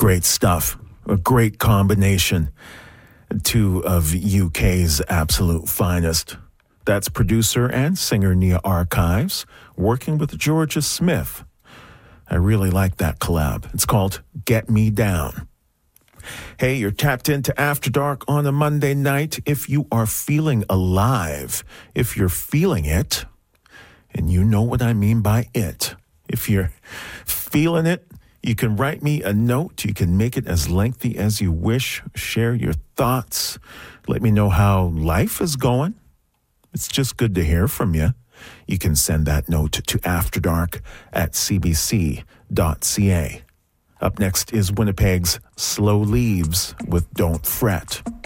Great stuff. A great combination. Two of UK's absolute finest. That's producer and singer Nia Archives working with Georgia Smith. I really like that collab. It's called Get Me Down. Hey, you're tapped into After Dark on a Monday night. If you are feeling alive, if you're feeling it, and you know what I mean by it, if you're feeling it, you can write me a note. You can make it as lengthy as you wish. Share your thoughts. Let me know how life is going. It's just good to hear from you. You can send that note to afterdark@cbc.ca. Up next is Winnipeg's Slow Leaves with Don't Fret.